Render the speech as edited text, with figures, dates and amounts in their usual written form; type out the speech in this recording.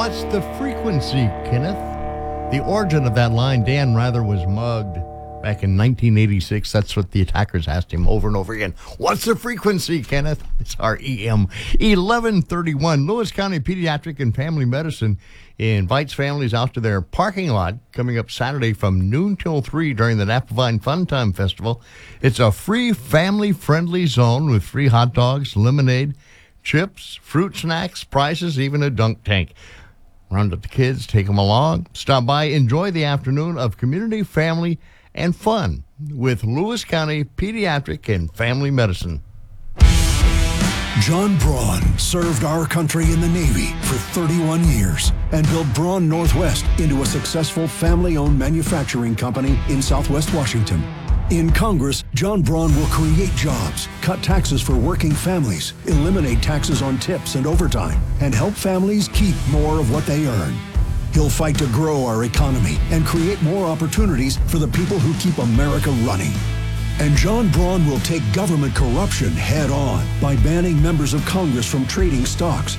What's the frequency, Kenneth? The origin of that line, Dan Rather was mugged back in 1986. That's what the attackers asked him over and over again. What's the frequency, Kenneth? It's our EM 1131. Lewis County Pediatric and Family Medicine invites families out to their parking lot coming up Saturday from noon till 3 during the Napavine Fun Time Festival. It's a free family-friendly zone with free hot dogs, lemonade, chips, fruit snacks, prizes, even a dunk tank. Round up the kids, take them along, stop by, enjoy the afternoon of community, family, and fun with Lewis County Pediatric and Family Medicine. John Braun served our country in the Navy for 31 years and built Braun Northwest into a successful family-owned manufacturing company in Southwest Washington. In Congress, John Braun will create jobs, cut taxes for working families, eliminate taxes on tips and overtime, and help families keep more of what they earn. He'll fight to grow our economy and create more opportunities for the people who keep America running. And John Braun will take government corruption head on by banning members of Congress from trading stocks